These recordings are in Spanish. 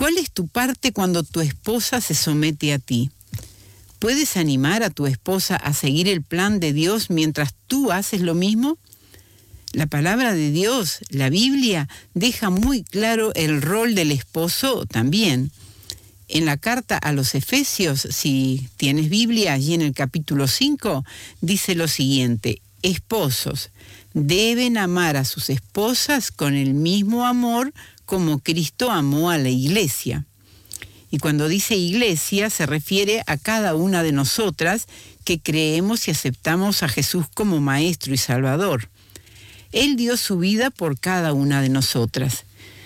¿Cuál es tu parte cuando tu esposa se somete a ti? ¿Puedes animar a tu esposa a seguir el plan de Dios mientras tú haces lo mismo? La palabra de Dios, la Biblia, deja muy claro el rol del esposo también. En la carta a los Efesios, si tienes Biblia, allí en el capítulo 5, dice lo siguiente: esposos, deben amar a sus esposas con el mismo amor como Cristo amó a la iglesia. Y cuando dice iglesia, se refiere a cada una de nosotras que creemos y aceptamos a Jesús como Maestro y Salvador. Él dio su vida por cada una de nosotras.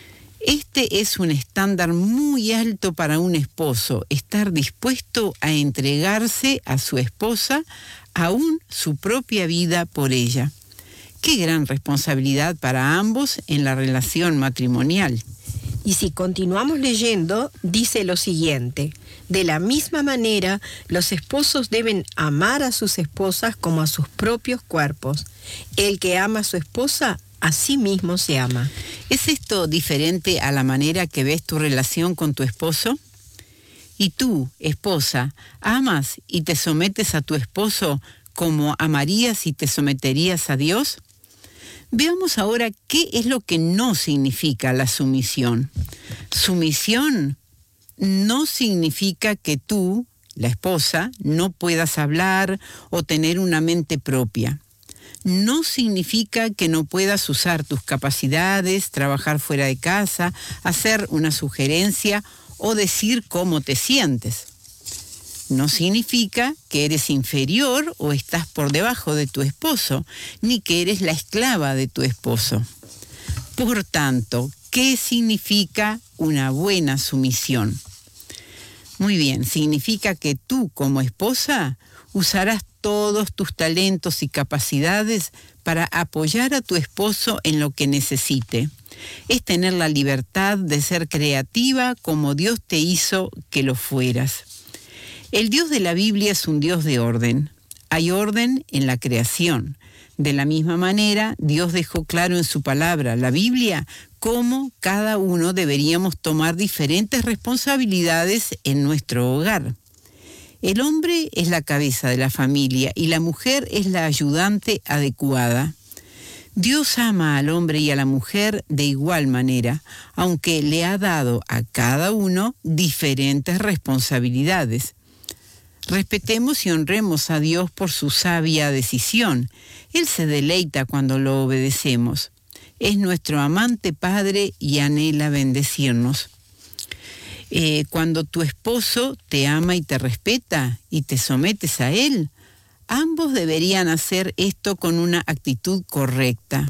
Este es un estándar muy alto para un esposo, estar dispuesto a entregarse a su esposa, aún su propia vida por ella. Qué gran responsabilidad para ambos en la relación matrimonial. Y si continuamos leyendo, dice lo siguiente: de la misma manera, los esposos deben amar a sus esposas como a sus propios cuerpos. El que ama a su esposa, a sí mismo se ama. ¿Es esto diferente a la manera que ves tu relación con tu esposo? ¿Y tú, esposa, amas y te sometes a tu esposo como amarías y te someterías a Dios? Veamos ahora qué es lo que no significa la sumisión. Sumisión no significa que tú, la esposa, no puedas hablar o tener una mente propia. No significa que no puedas usar tus capacidades, trabajar fuera de casa, hacer una sugerencia o decir cómo te sientes. No significa que eres inferior o estás por debajo de tu esposo, ni que eres la esclava de tu esposo. Por tanto, ¿qué significa una buena sumisión? Muy bien, significa que tú como esposa usarás todos tus talentos y capacidades para apoyar a tu esposo en lo que necesite. Es tener la libertad de ser creativa como Dios te hizo que lo fueras. El Dios de la Biblia es un Dios de orden. Hay orden en la creación. De la misma manera, Dios dejó claro en su palabra, la Biblia, cómo cada uno deberíamos tomar diferentes responsabilidades en nuestro hogar. El hombre es la cabeza de la familia y la mujer es la ayudante adecuada. Dios ama al hombre y a la mujer de igual manera, aunque le ha dado a cada uno diferentes responsabilidades. Respetemos y honremos a Dios por su sabia decisión. Él se deleita cuando lo obedecemos. Es nuestro amante Padre y anhela bendecirnos. Cuando tu esposo te ama y te respeta y te sometes a él, ambos deberían hacer esto con una actitud correcta.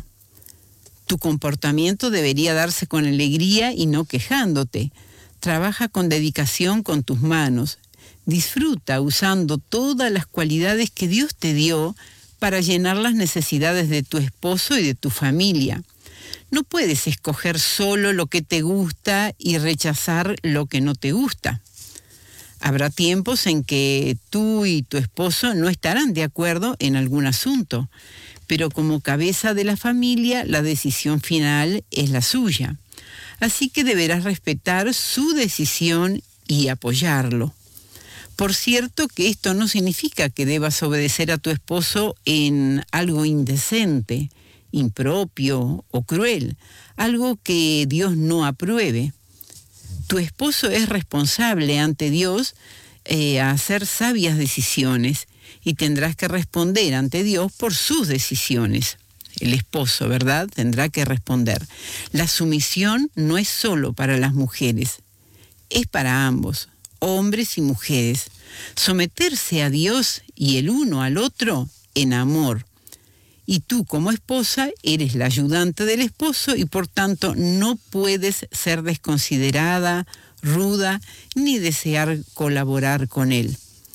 Tu comportamiento debería darse con alegría y no quejándote. Trabaja con dedicación con tus manos. Disfruta usando todas las cualidades que Dios te dio para llenar las necesidades de tu esposo y de tu familia. No puedes escoger solo lo que te gusta y rechazar lo que no te gusta. Habrá tiempos en que tú y tu esposo no estarán de acuerdo en algún asunto, pero como cabeza de la familia, la decisión final es la suya. Así que deberás respetar su decisión y apoyarlo. Por cierto que esto no significa que debas obedecer a tu esposo en algo indecente, impropio o cruel, algo que Dios no apruebe. Tu esposo es responsable ante Dios a hacer sabias decisiones y tendrás que responder ante Dios por sus decisiones. El esposo, ¿verdad?, tendrá que responder. La sumisión no es solo para las mujeres, es para ambos, hombres y mujeres. Someterse a Dios y el uno al otro en amor. Y tú como esposa eres la ayudante del esposo y por tanto no puedes ser desconsiderada, ruda, ni desear colaborar con él.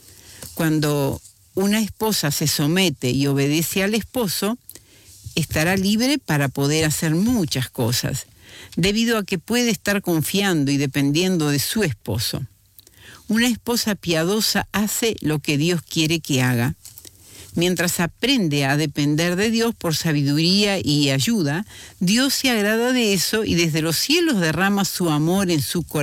Cuando una esposa se somete y obedece al esposo, estará libre para poder hacer muchas cosas, debido a que puede estar confiando y dependiendo de su esposo. Una esposa piadosa hace lo que Dios quiere que haga. Mientras aprende a depender de Dios por sabiduría y ayuda, Dios se agrada de eso y desde los cielos derrama su amor en su corazón.